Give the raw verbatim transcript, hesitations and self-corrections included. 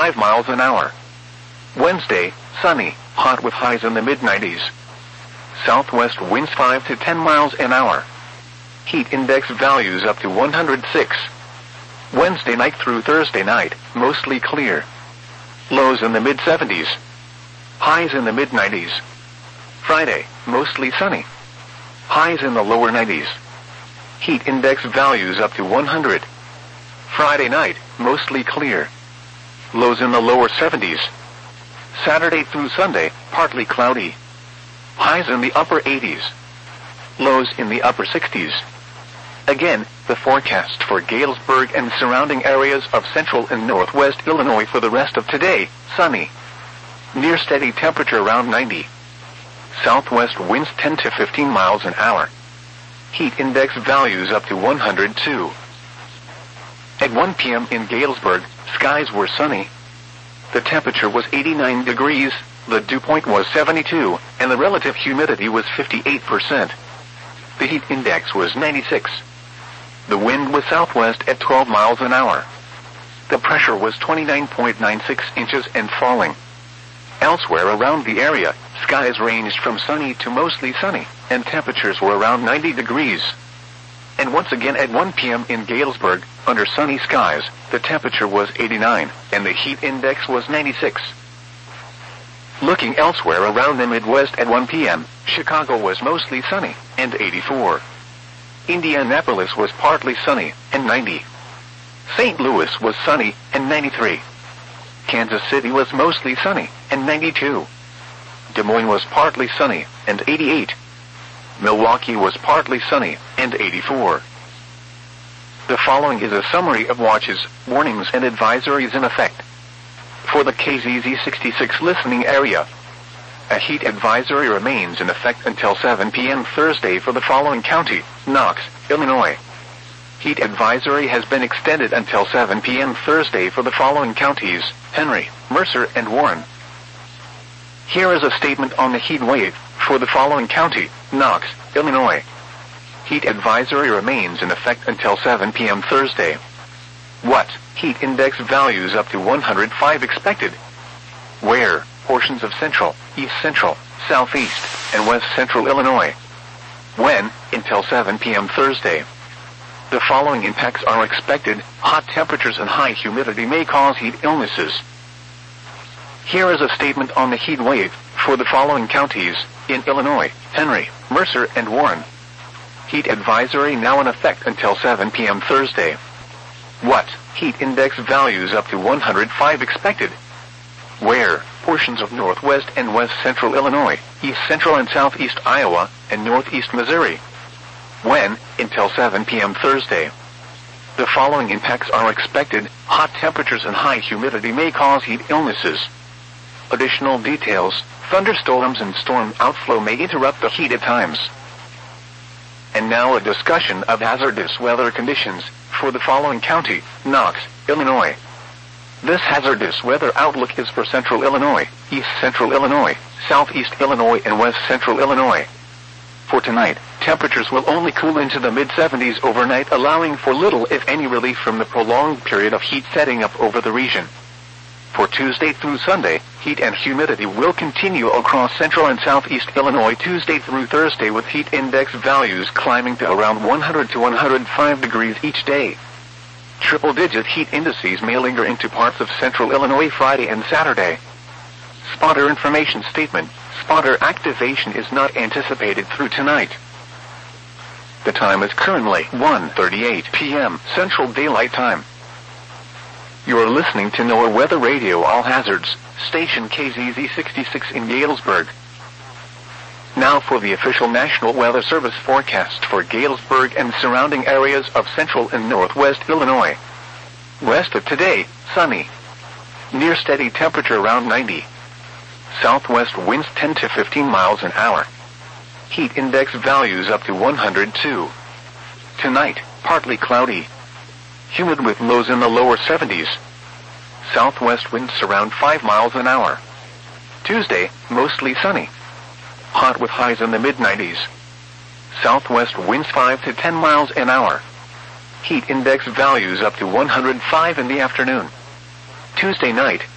five miles an hour. Wednesday, sunny, hot with highs in the mid nineties. Southwest winds five to ten miles an hour. Heat index values up to one hundred six. Wednesday night through Thursday night, mostly clear. Lows in the mid seventies. Highs in the mid nineties. Friday, mostly sunny. Highs in the lower nineties. Heat index values up to one hundred. Friday night, mostly clear. Lows in the lower seventies. Saturday through Sunday, partly cloudy. Highs in the upper eighties. Lows in the upper sixties. Again, the forecast for Galesburg and surrounding areas of central and northwest Illinois for the rest of today, sunny. Near steady temperature around ninety. Southwest winds ten to fifteen miles an hour. Heat index values up to one hundred two. At one p.m. in Galesburg, skies were sunny. The temperature was eighty-nine degrees, the dew point was seventy-two, and the relative humidity was fifty-eight percent. The heat index was ninety-six. The wind was southwest at twelve miles an hour. The pressure was twenty-nine point nine six inches and falling. Elsewhere around the area, skies ranged from sunny to mostly sunny, and temperatures were around ninety degrees. And once again at one p.m. in Galesburg, under sunny skies, the temperature was eighty-nine, and the heat index was ninety-six. Looking elsewhere around the Midwest at one p.m., Chicago was mostly sunny, and eighty-four. Indianapolis was partly sunny, and ninety. Saint Louis was sunny, and ninety-three. Kansas City was mostly sunny, and ninety-two. Des Moines was partly sunny, and eighty-eight. Milwaukee was partly sunny, and eighty-four. The following is a summary of watches, warnings, and advisories in effect. For the K Z Z sixty-six listening area, a heat advisory remains in effect until seven p.m. Thursday for the following county: Knox, Illinois. Heat advisory has been extended until seven p.m. Thursday for the following counties: Henry, Mercer, and Warren. Here is a statement on the heat wave for the following county: Knox, Illinois. Heat advisory remains in effect until seven p.m. Thursday. What? Heat index values up to one hundred five expected. Where? Portions of central, east central, southeast, and west central Illinois. When? Until seven p.m. Thursday. The following impacts are expected: hot temperatures and high humidity may cause heat illnesses. Here is a statement on the heat wave for the following counties in Illinois: Henry, Mercer, and Warren. Heat advisory now in effect until seven p.m. Thursday. What? Heat index values up to one hundred five expected. Where? Portions of northwest and west central Illinois, east central and southeast Iowa, and northeast Missouri. When? Until seven p.m. Thursday. The following impacts are expected: hot temperatures and high humidity may cause heat illnesses. Additional details: thunderstorms and storm outflow may interrupt the heat at times. And now a discussion of hazardous weather conditions for the following county: Knox, Illinois. This hazardous weather outlook is for central Illinois, east central Illinois, southeast Illinois, and west central Illinois. For tonight, temperatures will only cool into the mid seventies overnight, allowing for little if any relief from the prolonged period of heat setting up over the region. For Tuesday through Sunday, heat and humidity will continue across central and southeast Illinois Tuesday through Thursday, with heat index values climbing to around one hundred to one hundred five degrees each day. Triple-digit heat indices may linger into parts of central Illinois Friday and Saturday. Spotter information statement: spotter activation is not anticipated through tonight. The time is currently one thirty-eight p.m. Central Daylight Time. You are listening to NOAA Weather Radio All Hazards, station K Z Z sixty-six in Galesburg. Now for the official National Weather Service forecast for Galesburg and surrounding areas of central and northwest Illinois. Rest of today, sunny. Near steady temperature around ninety. Southwest winds ten to fifteen miles an hour. Heat index values up to one hundred two. Tonight, partly cloudy. Humid with lows in the lower seventies. Southwest winds around five miles an hour. Tuesday, mostly sunny. Hot with highs in the mid nineties. Southwest winds five to ten miles an hour. Heat index values up to one hundred five in the afternoon. Tuesday night,